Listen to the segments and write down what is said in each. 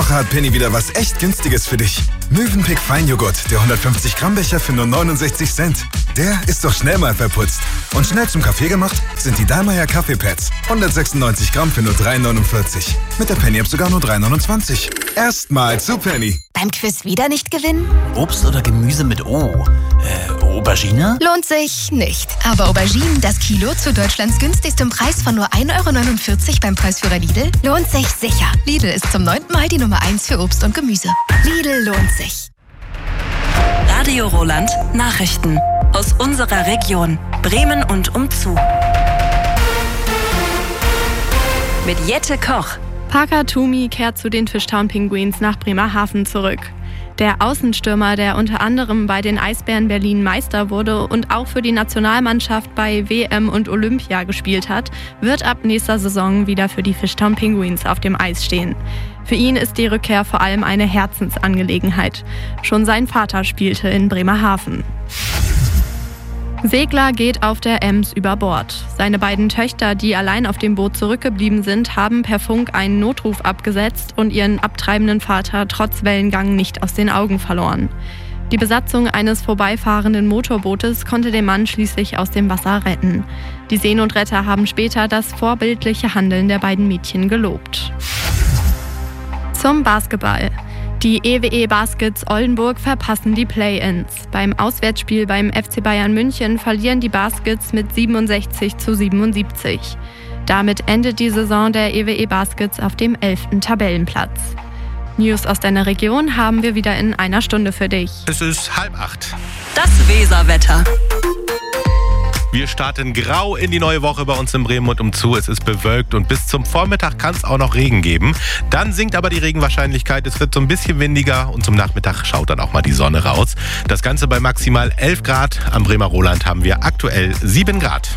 Woche hat Penny wieder was echt Günstiges für dich. Mövenpick Feinjoghurt, der 150 Gramm Becher für nur 69 Cent. Der ist doch schnell mal verputzt. Und schnell zum Kaffee gemacht sind die Dallmayr Kaffeepads. 196 Gramm für nur 3,49. Mit der Penny-App sogar nur 3,29. Erstmal zu Penny. Beim Quiz wieder nicht gewinnen? Obst oder Gemüse mit O? Aubergine? Lohnt sich nicht. Aber Auberginen, das Kilo zu Deutschlands günstigstem Preis von nur 1,49 € beim Preisführer Lidl, lohnt sich sicher. Lidl ist zum 9. Mal die Nummer 1 für Obst und Gemüse. Lidl lohnt sich. Radio Roland Nachrichten aus unserer Region Bremen und umzu. Mit Jette Koch. Parker Toomey kehrt zu den Fishtown Penguins nach Bremerhaven zurück. Der Außenstürmer, der unter anderem bei den Eisbären Berlin Meister wurde und auch für die Nationalmannschaft bei WM und Olympia gespielt hat, wird ab nächster Saison wieder für die Fishtown Penguins auf dem Eis stehen. Für ihn ist die Rückkehr vor allem eine Herzensangelegenheit. Schon sein Vater spielte in Bremerhaven. Segler geht auf der Ems über Bord. Seine beiden Töchter, die allein auf dem Boot zurückgeblieben sind, haben per Funk einen Notruf abgesetzt und ihren abtreibenden Vater trotz Wellengang nicht aus den Augen verloren. Die Besatzung eines vorbeifahrenden Motorbootes konnte den Mann schließlich aus dem Wasser retten. Die Seenotretter haben später das vorbildliche Handeln der beiden Mädchen gelobt. Zum Basketball. Die EWE Baskets Oldenburg verpassen die Play-ins. Beim Auswärtsspiel beim FC Bayern München verlieren die Baskets mit 67:77. Damit endet die Saison der EWE Baskets auf dem 11. Tabellenplatz. News aus deiner Region haben wir wieder in einer Stunde für dich. Es ist 7:30. Das Weserwetter. Wir starten grau in die neue Woche bei uns in Bremen und umzu. Es ist bewölkt und bis zum Vormittag kann es auch noch Regen geben. Dann sinkt aber die Regenwahrscheinlichkeit. Es wird so ein bisschen windiger und zum Nachmittag schaut dann auch mal die Sonne raus. Das Ganze bei maximal 11 Grad. Am Bremer Roland haben wir aktuell 7 Grad.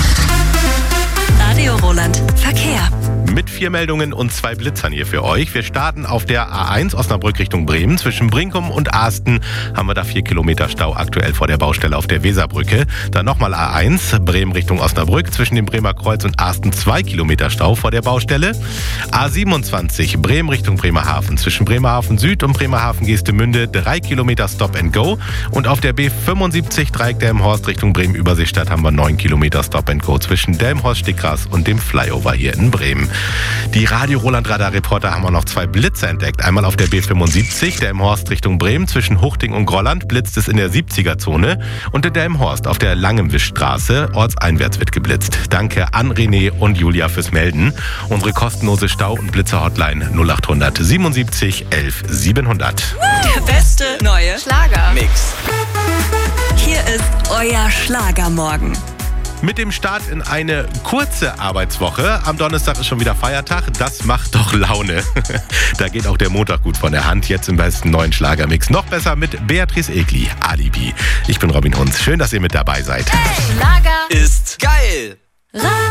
Radio Roland Verkehr. Mit 4 Meldungen und 2 Blitzern hier für euch. Wir starten auf der A1 Osnabrück Richtung Bremen. Zwischen Brinkum und Aasten haben wir da 4 Kilometer Stau aktuell vor der Baustelle auf der Weserbrücke. Dann nochmal A1 Bremen Richtung Osnabrück. Zwischen dem Bremer Kreuz und Aasten 2 Kilometer Stau vor der Baustelle. A27 Bremen Richtung Bremerhaven. Zwischen Bremerhaven Süd und Bremerhaven Geestemünde 3 Kilometer Stop and Go. Und auf der B75 Dreieck Delmenhorst Richtung Bremen Überseestadt haben wir 9 Kilometer Stop and Go zwischen Delmenhorst Stickgras und dem Flyover hier in Bremen. Die Radio Roland Radar-Reporter haben auch noch 2 Blitze entdeckt. Einmal auf der B75, Delmenhorst Richtung Bremen, zwischen Huchting und Grolland blitzt es in der 70er-Zone. Und in Delmenhorst auf der Langenwischstraße, ortseinwärts wird geblitzt. Danke an René und Julia fürs Melden. Unsere kostenlose Stau- und Blitzer-Hotline 0800 77 11 700. Der beste neue Schlager-Mix. Hier ist euer Schlagermorgen. Mit dem Start in eine kurze Arbeitswoche. Am Donnerstag ist schon wieder Feiertag. Das macht doch Laune. Da geht auch der Montag gut von der Hand. Jetzt im besten neuen Schlagermix. Noch besser mit Beatrice Egli, Alibi. Ich bin Robin Hunz. Schön, dass ihr mit dabei seid. Hey, Schlager Ist geil!